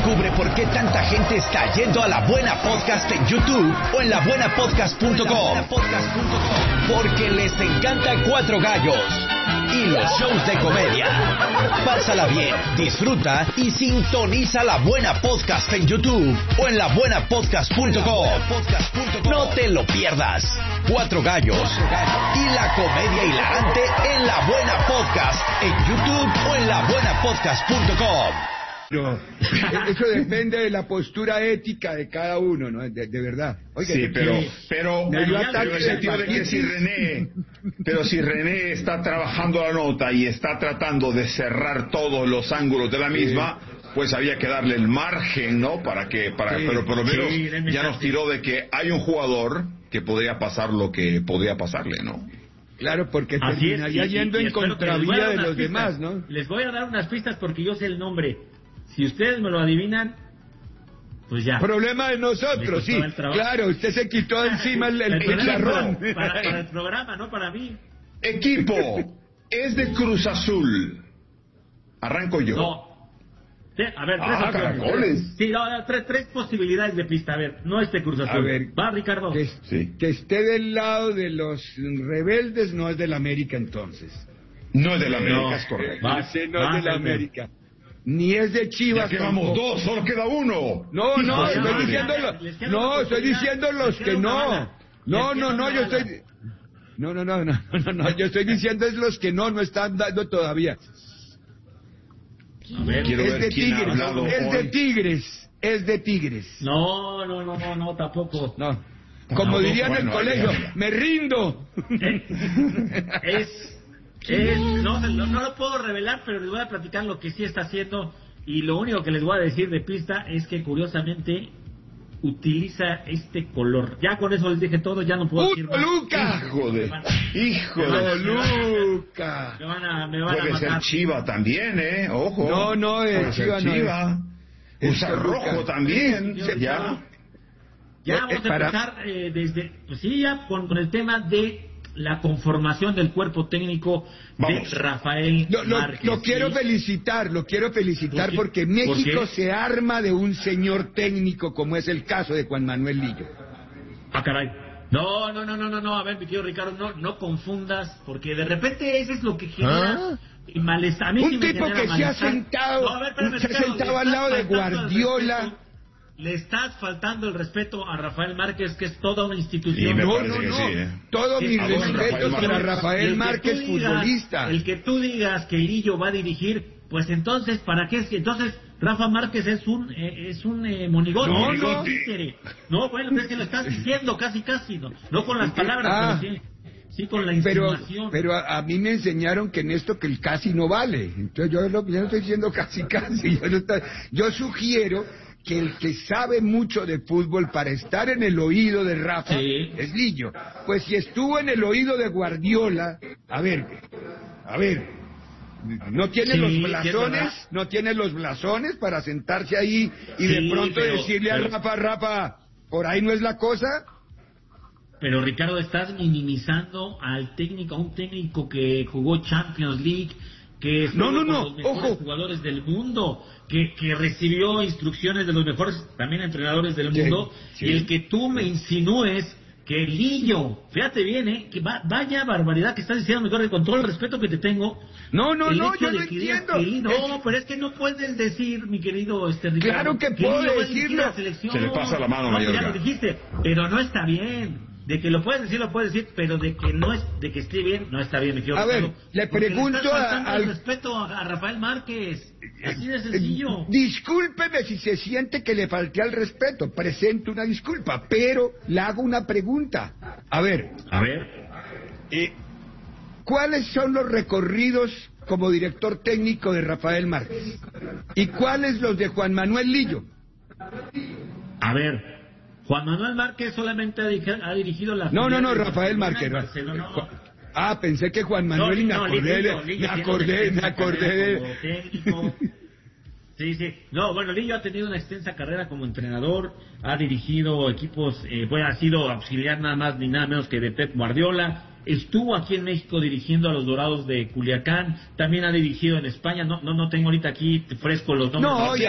Descubre por qué tanta gente está yendo a La Buena Podcast en YouTube o en labuenapodcast.com. Porque les encanta Cuatro Gallos y los shows de comedia. Pásala bien, disfruta y sintoniza La Buena Podcast en YouTube o en labuenapodcast.com. No te lo pierdas. Cuatro Gallos y la comedia hilarante en La Buena Podcast en YouTube o en labuenapodcast.com. No, eso depende de la postura ética de cada uno, ¿no? De verdad. Oiga, sí, pero en el sentido de que si René está trabajando la nota y está tratando de cerrar todos los ángulos de la misma, pues había que darle el margen, ¿no? Pero por lo menos ya nos tiró de que hay un jugador que podría pasar lo que podría pasarle, ¿no? Claro, porque terminaría yendo en contravía de los demás, ¿no? Les voy a dar unas pistas porque yo sé el nombre. Si ustedes me lo adivinan, pues ya. Problema de nosotros, sí. Claro, usted se quitó encima el pizarrón. Para el programa, no para mí. Equipo, es de Cruz Azul. Arranco yo. No. Sí, a ver, caracoles. Sí, no, tres posibilidades de pista. A ver, no es de Cruz Azul. A ver, va, Ricardo. Que esté del lado de los rebeldes, no es del América entonces. No es del América, es correcto. No es del América. Ni es de Chivas. Ya quedamos dos, solo queda uno. No, estoy diciendo los que no. No, yo estoy... No, yo estoy diciendo es los que no están dando todavía. A ver, es de Tigres, es de Tigres. No, tampoco. No. Como dirían en el colegio, me rindo. No lo puedo revelar, pero les voy a platicar lo que sí está haciendo. Y lo único que les voy a decir de pista es que curiosamente utiliza este color. Ya con eso les dije todo, ya no puedo decir más. ¡Luca! ¡Hijo de Luca! Me van a puede matar. ser Chiva también, ojo. No, Chiva. Usa rojo también. Ya vamos a empezar desde... Pues sí, ya con el tema de la conformación del cuerpo técnico de Rafael Márquez. Lo quiero felicitar porque México se arma de un señor técnico como es el caso de Juan Manuel Lillo. Ah, caray. No, a ver, mi querido Ricardo, no confundas, porque de repente eso es lo que genera malestar. Un tipo que se ha sentado, al lado de Guardiola. Le estás faltando el respeto a Rafael Márquez, que es toda una institución. No. Todo mi respeto para Rafael Márquez, futbolista. El que tú digas que Lillo va a dirigir, pues entonces, ¿para qué? Entonces, Rafa Márquez es un monigote. No, bueno, es que lo estás diciendo casi, no con las palabras, pero sí con la insinuación. Pero a mí me enseñaron que en esto que el casi no vale. Entonces yo no estoy diciendo casi. Yo sugiero que el que sabe mucho de fútbol para estar en el oído de Rafa es Lillo. Pues si estuvo en el oído de Guardiola, a ver, no tiene los blasones para sentarse ahí y de pronto decirle a Rafa, por ahí no es la cosa. Pero Ricardo, estás minimizando a un técnico que jugó Champions League, que es uno de los mejores jugadores del mundo, que recibió instrucciones de los mejores también entrenadores del mundo, y el que tú me insinúes que Lillo, fíjate bien, que vaya barbaridad que estás diciendo, con todo el respeto que te tengo. Yo no entiendo. Pero es que no puedes decir, mi querido Ricardo. Claro que puedo decirlo. Se le pasa la mano, Mayorga. Ya lo dijiste, pero no está bien. De que lo puedes decir, pero de que esté bien, no está bien, mi querido Ricardo. A ver, le pregunto al respeto a Rafael Márquez. Así de sencillo. Discúlpeme si se siente que le falté al respeto, presento una disculpa, pero le hago una pregunta. A ver. ¿Cuáles son los recorridos como director técnico de Rafael Márquez? ¿Y cuáles los de Juan Manuel Lillo? A ver, Juan Manuel Márquez solamente ha dirigido la... No, Rafael Márquez. Pensé que Juan Manuel, me acordé de... Sí. No, bueno, Lillo ha tenido una extensa carrera como entrenador, ha dirigido equipos, ha sido auxiliar nada más ni nada menos que de Pep Guardiola, estuvo aquí en México dirigiendo a los Dorados de Culiacán, también ha dirigido en España, no tengo ahorita aquí fresco los nombres.